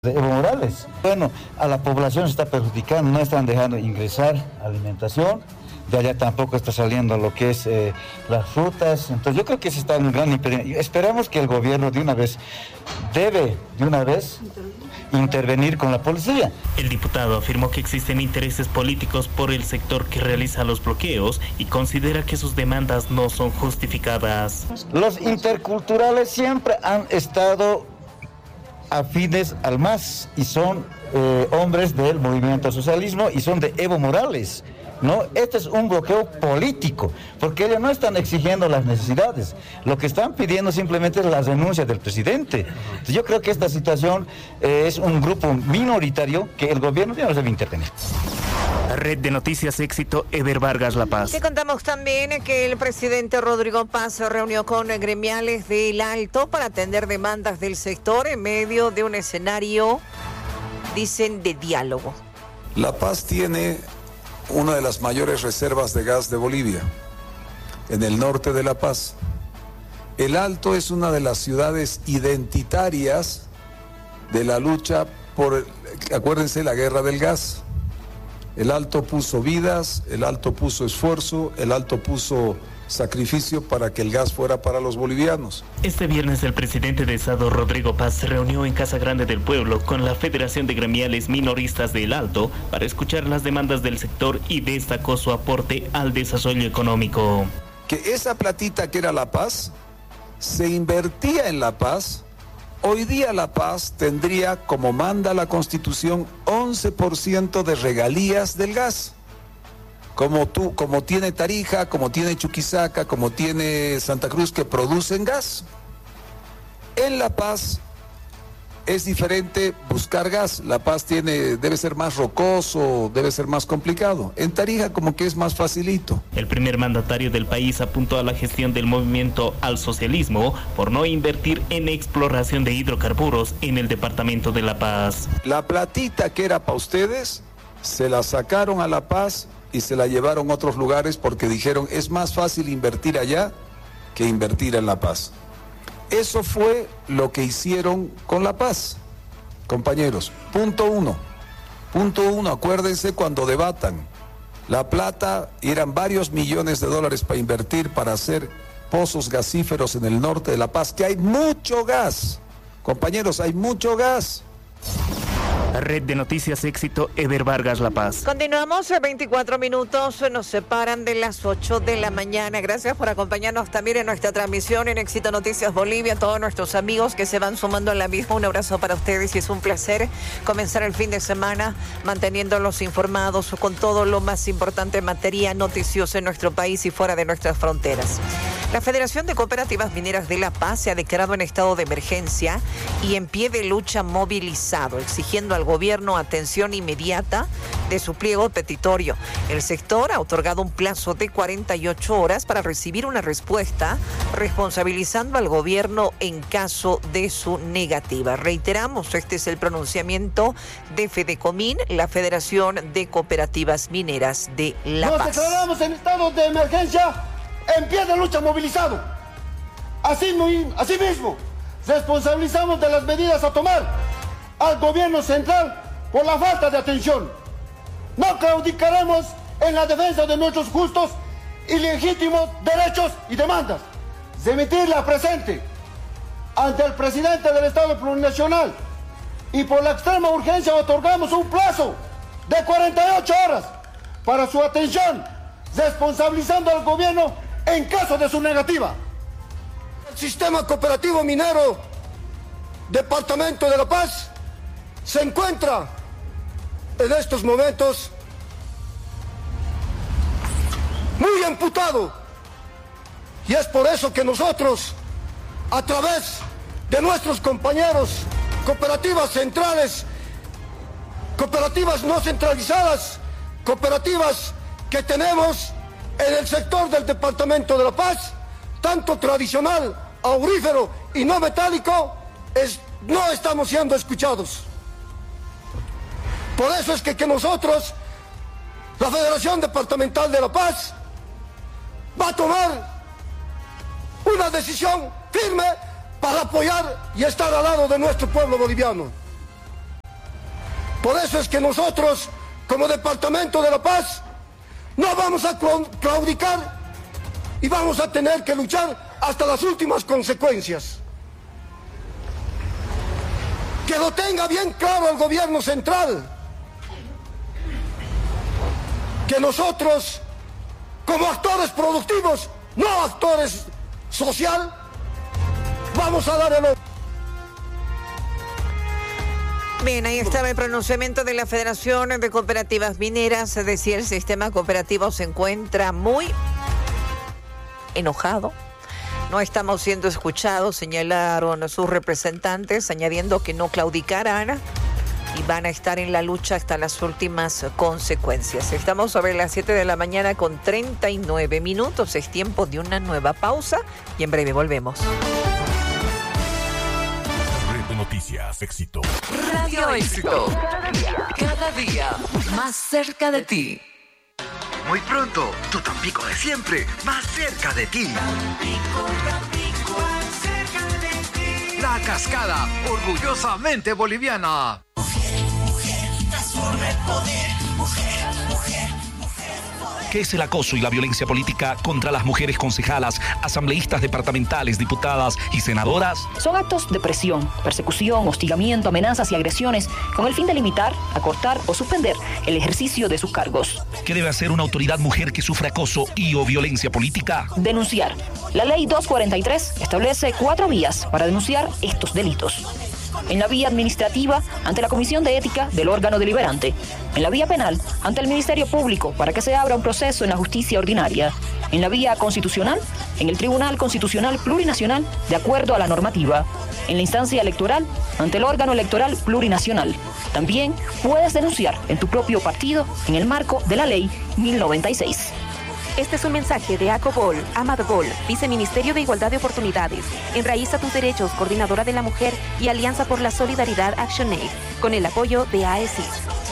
de Evo Morales. Bueno, a la población se está perjudicando, no están dejando ingresar alimentación, de allá tampoco está saliendo lo que es las frutas, entonces yo creo que se está en un gran impedimento. Esperamos que el gobierno debe intervenir con la policía. El diputado afirmó que existen intereses políticos por el sector que realiza los bloqueos y considera que sus demandas no son justificadas. Los interculturales siempre han estado afines al MAS y son hombres del movimiento al socialismo y son de Evo Morales, ¿no? Este es un bloqueo político, porque ellos no están exigiendo las necesidades, lo que están pidiendo simplemente es la renuncia del presidente. Entonces, yo creo que esta situación es un grupo minoritario que el gobierno ya no debe intervenir. Red de Noticias Éxito, Eber Vargas, La Paz. Te contamos también que el presidente Rodrigo Paz se reunió con gremiales del Alto para atender demandas del sector en medio de un escenario, dicen, de diálogo. La Paz tiene una de las mayores reservas de gas de Bolivia, en el norte de La Paz. El Alto es una de las ciudades identitarias de la lucha por, acuérdense, la guerra del gas. El Alto puso vidas, el Alto puso esfuerzo, el Alto puso sacrificio para que el gas fuera para los bolivianos. Este viernes el presidente de Estado, Rodrigo Paz, se reunió en Casa Grande del Pueblo con la Federación de Gremiales Minoristas del Alto para escuchar las demandas del sector y destacó su aporte al desarrollo económico. Que esa platita que era La Paz, se invertía en La Paz. Hoy día La Paz tendría, como manda la Constitución, 11% de regalías del gas. Como tiene Tarija, como tiene Chuquisaca, como tiene Santa Cruz, que producen gas. En La Paz es diferente buscar gas. La Paz debe ser más rocoso, debe ser más complicado. En Tarija como que es más facilito. El primer mandatario del país apuntó a la gestión del movimiento al socialismo por no invertir en exploración de hidrocarburos en el departamento de La Paz. La platita que era para ustedes, se la sacaron a La Paz y se la llevaron a otros lugares porque dijeron es más fácil invertir allá que invertir en La Paz. Eso fue lo que hicieron con La Paz, compañeros. Punto uno, acuérdense cuando debatan. La plata eran varios millones de dólares para invertir, para hacer pozos gasíferos en el norte de La Paz, que hay mucho gas. Compañeros, hay mucho gas. Red de Noticias Éxito, Eber Vargas, La Paz. Continuamos, 24 minutos nos separan de las 8 de la mañana. Gracias por acompañarnos también en nuestra transmisión en Éxito Noticias Bolivia. Todos nuestros amigos que se van sumando a la misma, un abrazo para ustedes y es un placer comenzar el fin de semana manteniéndolos informados con todo lo más importante en materia noticiosa en nuestro país y fuera de nuestras fronteras. La Federación de Cooperativas Mineras de La Paz se ha declarado en estado de emergencia y en pie de lucha movilizado, exigiendo al gobierno atención inmediata de su pliego petitorio. El sector ha otorgado un plazo de 48 horas para recibir una respuesta, responsabilizando al gobierno en caso de su negativa. Reiteramos, este es el pronunciamiento de Fedecomín, la Federación de Cooperativas Mineras de La Paz. Nos declaramos en estado de emergencia, en pie de lucha movilizado. Asimismo, responsabilizamos de las medidas a tomar al gobierno central por la falta de atención. No claudicaremos en la defensa de nuestros justos y legítimos derechos y demandas. Remitirla presente ante el presidente del Estado Plurinacional y por la extrema urgencia otorgamos un plazo de 48 horas para su atención, responsabilizando al gobierno en caso de su negativa. El sistema cooperativo minero Departamento de La Paz se encuentra en estos momentos muy amputado y es por eso que nosotros, a través de nuestros compañeros, cooperativas centrales, cooperativas no centralizadas, cooperativas que tenemos en el sector del Departamento de La Paz, tanto tradicional, aurífero y no metálico, no estamos siendo escuchados. Por eso es que nosotros, la Federación Departamental de La Paz, va a tomar una decisión firme para apoyar y estar al lado de nuestro pueblo boliviano. Por eso es que nosotros, como Departamento de la Paz, no vamos a claudicar y vamos a tener que luchar hasta las últimas consecuencias. Que lo tenga bien claro el gobierno central, que nosotros, como actores productivos, no actores social, vamos a dar el... Bien, ahí estaba el pronunciamiento de la Federación de Cooperativas Mineras. Es decir, el sistema cooperativo se encuentra muy enojado. No estamos siendo escuchados, señalaron sus representantes, añadiendo que no claudicarán y van a estar en la lucha hasta las últimas consecuencias. Estamos sobre las 7 de la mañana con 39 minutos. Es tiempo de una nueva pausa y en breve volvemos. Red de Noticias Éxito. Radio Éxito. Cada día más cerca de ti. Muy pronto, tu Tampico de siempre, más cerca de ti. Tampico, más cerca de ti. La Cascada, orgullosamente boliviana. Mujer, transforma el poder. Mujer. ¿Qué es el acoso y la violencia política contra las mujeres concejalas, asambleístas departamentales, diputadas y senadoras? Son actos de presión, persecución, hostigamiento, amenazas y agresiones con el fin de limitar, acortar o suspender el ejercicio de sus cargos. ¿Qué debe hacer una autoridad mujer que sufre acoso y o violencia política? Denunciar. La ley 243 establece 4 vías para denunciar estos delitos. En la vía administrativa, ante la Comisión de Ética del órgano deliberante. En la vía penal, ante el Ministerio Público, para que se abra un proceso en la justicia ordinaria. En la vía constitucional, en el Tribunal Constitucional Plurinacional, de acuerdo a la normativa. En la instancia electoral, ante el órgano electoral plurinacional. También puedes denunciar en tu propio partido en el marco de la Ley 1096. Este es un mensaje de ACOBOL, AMADBOL, Viceministerio de Igualdad de Oportunidades, Enraiza tus Derechos, Coordinadora de la Mujer y Alianza por la Solidaridad ActionAid, con el apoyo de AECIS.